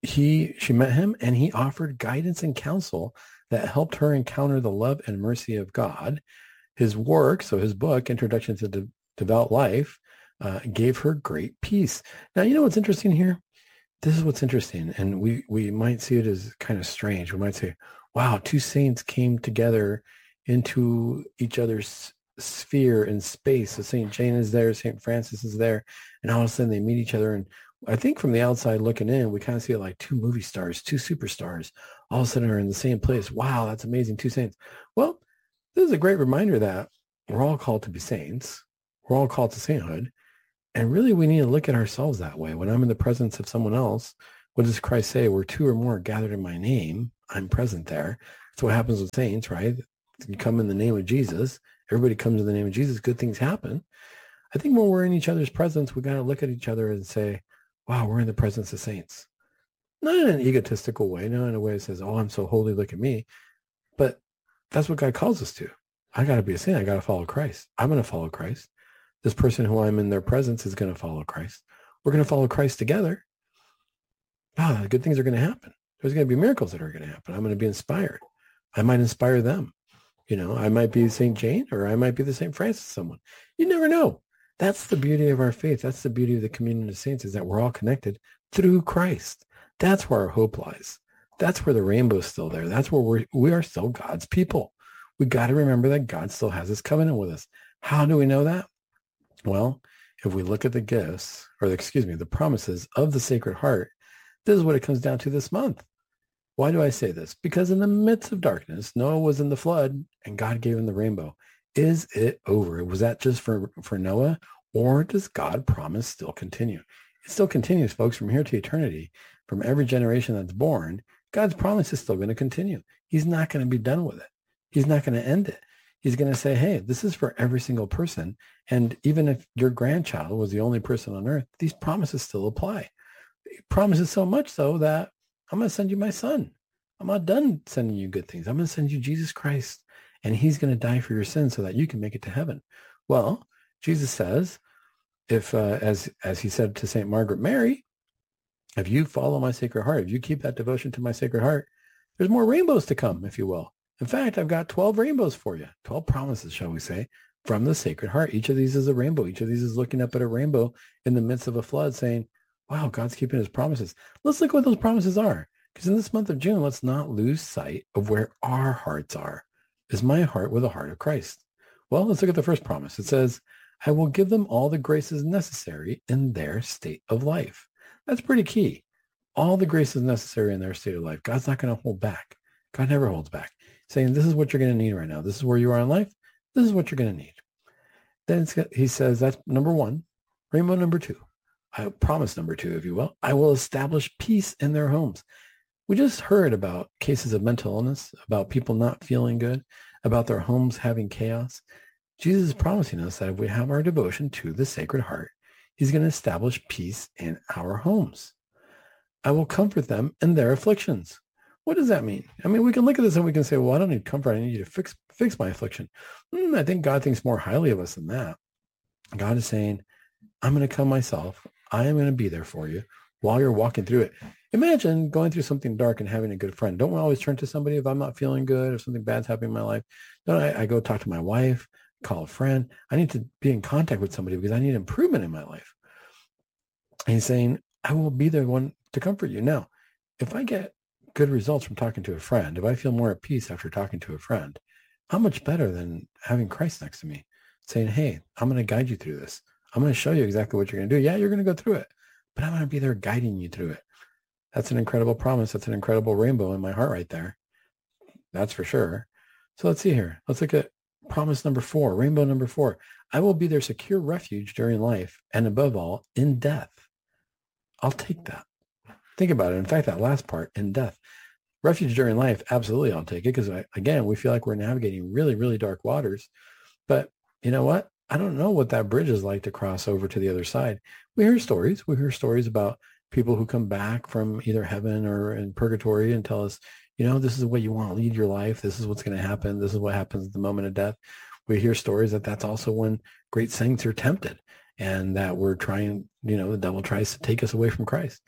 he, she met him and he offered guidance and counsel that helped her encounter the love and mercy of God. His work, so his book, Introduction to De- Devout Life, uh, gave her great peace. Now, you know what's interesting here? This is what's interesting. And we, we might see it as kind of strange. We might say, wow, two saints came together into each other's sphere and space. So Saint Jane is there, Saint Francis is there, and all of a sudden they meet each other. And I think from the outside looking in, we kind of see it like two movie stars, two superstars, all of a sudden are in the same place. Wow, that's amazing. Two saints. Well, this is a great reminder that we're all called to be saints. We're all called to sainthood. And really, we need to look at ourselves that way. When I'm in the presence of someone else, what does Christ say? Where two or more are gathered in my name, I'm present there. That's what happens with saints, right? You come in the name of Jesus. Everybody comes in the name of Jesus. Good things happen. I think when we're in each other's presence, we got to look at each other and say, wow, we're in the presence of saints. Not in an egotistical way, not in a way that says, oh, I'm so holy, look at me. But that's what God calls us to. I got to be a saint. I got to follow Christ. I'm going to follow Christ. This person who I'm in their presence is going to follow Christ. We're going to follow Christ together. Wow, good things are going to happen. There's going to be miracles that are going to happen. I'm going to be inspired. I might inspire them. You know, I might be Saint Jane or I might be the Saint Francis someone. You never know. That's the beauty of our faith. That's the beauty of the communion of saints, is that we're all connected through Christ. That's where our hope lies. That's where the rainbow is still there. That's where we're, we are still God's people. We got to remember that God still has his covenant with us. How do we know that? Well, if we look at the gifts, or the, excuse me, the promises of the Sacred Heart, this is what it comes down to this month. Why do I say this? Because in the midst of darkness, Noah was in the flood and God gave him the rainbow. Is it over? Was that just for, for Noah? Or does God promise still continue? It still continues, folks, from here to eternity. From every generation that's born, God's promise is still going to continue. He's not going to be done with it. He's not going to end it. He's going to say, hey, this is for every single person. And even if your grandchild was the only person on earth, these promises still apply. He promises so much so that I'm going to send you my son. I'm not done sending you good things. I'm going to send you Jesus Christ, and he's going to die for your sins so that you can make it to heaven. Well, Jesus says, if, uh, as, as he said to Saint Margaret Mary, if you follow my Sacred Heart, if you keep that devotion to my Sacred Heart, there's more rainbows to come, if you will. In fact, I've got twelve rainbows for you, twelve promises, shall we say, from the Sacred Heart. Each of these is a rainbow. Each of these is looking up at a rainbow in the midst of a flood saying, wow, God's keeping his promises. Let's look at what those promises are. Because in this month of June, let's not lose sight of where our hearts are. Is my heart with the heart of Christ? Well, let's look at the first promise. It says, I will give them all the graces necessary in their state of life. That's pretty key. All the graces necessary in their state of life. God's not going to hold back. God never holds back. Saying, this is what you're going to need right now. This is where you are in life. This is what you're going to need. Then it's, he says, that's number one. Rainbow number two. I promise number two, if you will. I will establish peace in their homes. We just heard about cases of mental illness, about people not feeling good, about their homes having chaos. Jesus is promising us that if we have our devotion to the Sacred Heart, he's going to establish peace in our homes. I will comfort them in their afflictions. What does that mean? I mean, we can look at this and we can say, well, I don't need comfort. I need you to fix fix my affliction. Mm, I think God thinks more highly of us than that. God is saying, I'm going to come myself. I am going to be there for you while you're walking through it. Imagine going through something dark and having a good friend. Don't we always turn to somebody if I'm not feeling good or something bad's happening in my life? Don't I, I go talk to my wife, call a friend. I need to be in contact with somebody because I need improvement in my life. And he's saying, I will be the one to comfort you. Now, if I get good results from talking to a friend, if I feel more at peace after talking to a friend, how much better than having Christ next to me saying, hey, I'm going to guide you through this. I'm going to show you exactly what you're going to do. Yeah, you're going to go through it, but I'm going to be there guiding you through it. That's an incredible promise. That's an incredible rainbow in my heart right there. That's for sure. So let's see here. Let's look at promise number four, rainbow number four. I will be their secure refuge during life and above all, in death. I'll take that. Think about it. In fact, that last part, in death. Refuge during life, absolutely I'll take it because, again, we feel like we're navigating really, really dark waters. But you know what? I don't know what that bridge is like to cross over to the other side. We hear stories. We hear stories about people who come back from either heaven or in purgatory and tell us, you know, this is the way you want to lead your life. This is what's going to happen. This is what happens at the moment of death. We hear stories that that's also when great saints are tempted and that we're trying, you know, the devil tries to take us away from Christ.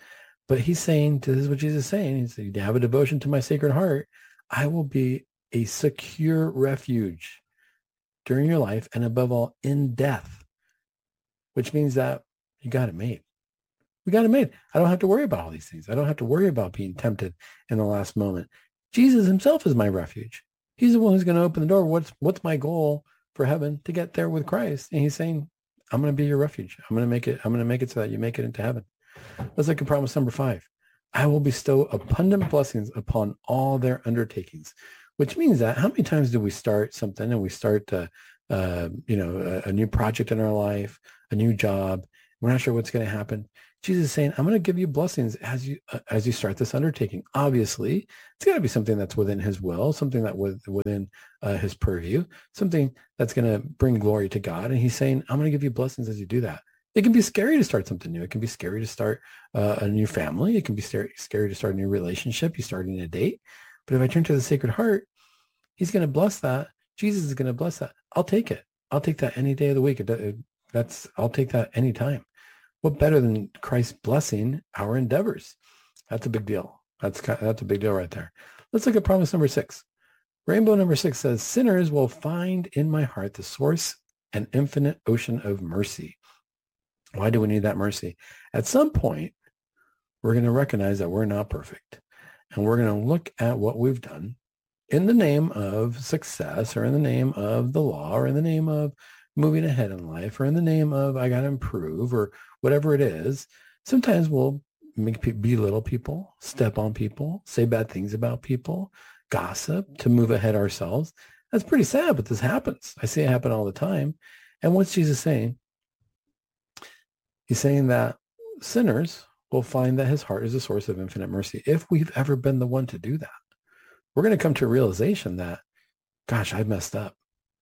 But he's saying, this is what Jesus is saying. He said, you have a devotion to my Sacred Heart. I will be a secure refuge during your life and above all in death, which means that you got it made. We got it made. I don't have to worry about all these things. I don't have to worry about being tempted in the last moment. Jesus himself is my refuge. He's the one who's going to open the door. What's what's my goal for heaven? To get there with Christ. And he's saying, I'm going to be your refuge. I'm going to make it. I'm going to make it so that you make it into heaven. Let's look at promise number five. I will bestow abundant blessings upon all their undertakings, which means that how many times do we start something and we start, uh, uh, you know, a, a new project in our life, a new job. We're not sure what's going to happen. Jesus is saying, I'm going to give you blessings as you uh, as you start this undertaking. Obviously, it's got to be something that's within his will, something that with within uh, his purview, something that's going to bring glory to God. And he's saying, I'm going to give you blessings as you do that. It can be scary to start something new. It can be scary to start uh, a new family. It can be scary, scary to start a new relationship. You're starting a date. But if I turn to the Sacred Heart, he's going to bless that. Jesus is going to bless that. I'll take it. I'll take that any day of the week. It, it, that's I'll take that anytime. What better than Christ blessing our endeavors? That's a big deal. That's that's a big deal right there. Let's look at promise number six. Rainbow number six says, sinners will find in my heart the source and infinite ocean of mercy. Why do we need that mercy? At some point, we're going to recognize that we're not perfect. And we're going to look at what we've done in the name of success or in the name of the law or in the name of moving ahead in life or in the name of I got to improve or whatever it is. Sometimes we'll make pe- belittle people, step on people, say bad things about people, gossip to move ahead ourselves. That's pretty sad, but this happens. I see it happen all the time. And what's Jesus saying? He's saying that sinners will find that his heart is a source of infinite mercy. If we've ever been the one to do that, we're going to come to a realization that, gosh, I messed up.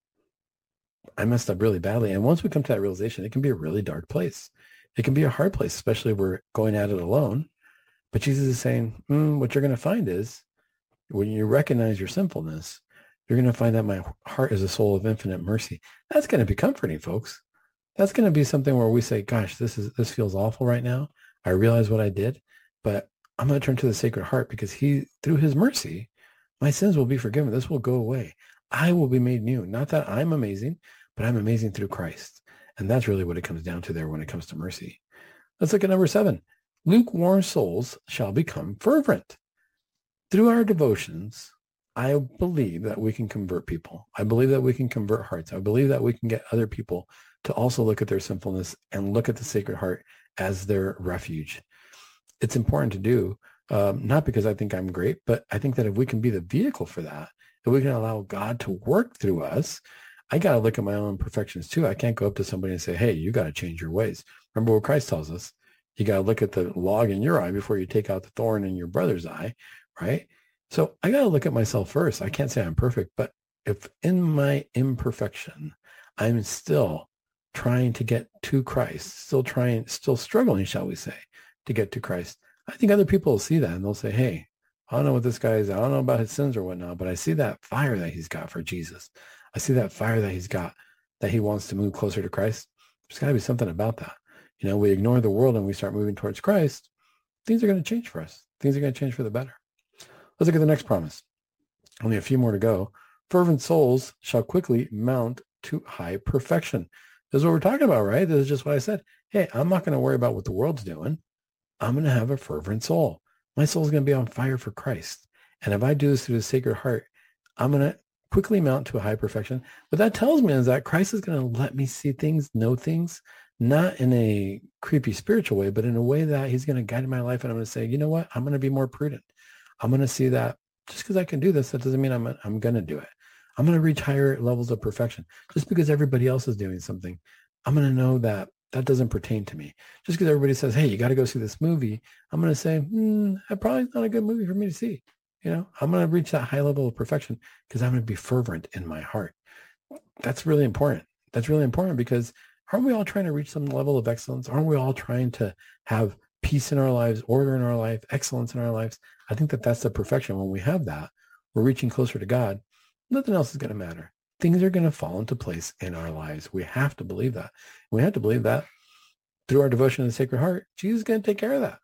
I messed up really badly. And once we come to that realization, it can be a really dark place. It can be a hard place, especially if we're going at it alone. But Jesus is saying, mm, what you're going to find is when you recognize your sinfulness, you're going to find that my heart is a soul of infinite mercy. That's going to be comforting, folks. That's going to be something where we say, gosh, this is this feels awful right now. I realize what I did, but I'm going to turn to the Sacred Heart because he, through his mercy, my sins will be forgiven. This will go away. I will be made new. Not that I'm amazing, but I'm amazing through Christ. And that's really what it comes down to there when it comes to mercy. Let's look at number seven. Lukewarm souls shall become fervent. Through our devotions, I believe that we can convert people. I believe that we can convert hearts. I believe that we can get other people to also look at their sinfulness and look at the Sacred Heart as their refuge. It's important to do, um, not because I think I'm great, but I think that if we can be the vehicle for that, if we can allow God to work through us, I got to look at my own imperfections too. I can't go up to somebody and say, hey, you got to change your ways. Remember what Christ tells us. You got to look at the log in your eye before you take out the thorn in your brother's eye, right? So I got to look at myself first. I can't say I'm perfect, but if in my imperfection, I'm still trying to get to Christ, still trying, still struggling, shall we say, to get to Christ, I think other people will see that and they'll say, hey, I don't know what this guy is. I don't know about his sins or whatnot, but I see that fire that he's got for Jesus. I see that fire that he's got, that he wants to move closer to Christ. There's got to be something about that. You know, we ignore the world and we start moving towards Christ. Things are going to change for us. Things are going to change for the better. Let's look at the next promise. Only a few more to go. Fervent souls shall quickly mount to high perfection. This is what we're talking about, right? This is just what I said. Hey, I'm not going to worry about what the world's doing. I'm going to have a fervent soul. My soul is going to be on fire for Christ. And if I do this through the Sacred Heart, I'm going to quickly mount to a high perfection. What that tells me is that Christ is going to let me see things, know things, not in a creepy spiritual way, but in a way that he's going to guide my life. And I'm going to say, you know what? I'm going to be more prudent. I'm going to see that just because I can do this, that doesn't mean I'm, I'm going to do it. I'm going to reach higher levels of perfection. Just because everybody else is doing something, I'm going to know that that doesn't pertain to me. Just because everybody says, hey, you got to go see this movie, I'm going to say, hmm, that probably is not a good movie for me to see. You know, I'm going to reach that high level of perfection because I'm going to be fervent in my heart. That's really important. That's really important because aren't we all trying to reach some level of excellence? Aren't we all trying to have peace in our lives, order in our life, excellence in our lives? I think that that's the perfection. When we have that, we're reaching closer to God. Nothing else is going to matter. Things are going to fall into place in our lives. We have to believe that. We have to believe that through our devotion to the Sacred Heart, Jesus is going to take care of that.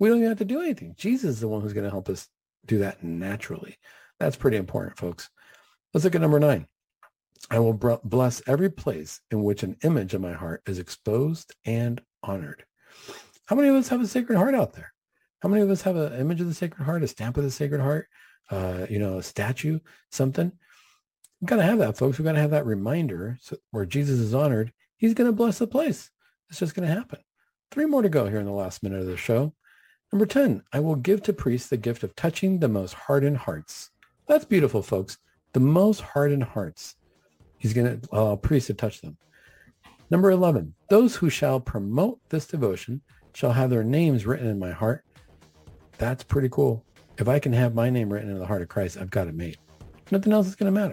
We don't even have to do anything. Jesus is the one who's going to help us do that naturally. That's pretty important, folks. Let's look at number nine. I will bless every place in which an image of my heart is exposed and honored. How many of us have a Sacred Heart out there? How many of us have an image of the Sacred Heart, a stamp of the Sacred Heart, uh, you know, a statue, something? We've got to have that, folks. We've got to have that reminder so where Jesus is honored. He's going to bless the place. It's just going to happen. Three more to go here in the last minute of the show. Number ten, I will give to priests the gift of touching the most hardened hearts. That's beautiful, folks. The most hardened hearts. He's going to allow priests to touch them. Number eleven, those who shall promote this devotion shall have their names written in my heart. That's pretty cool. If I can have my name written in the heart of Christ, I've got it made. Nothing else is going to matter.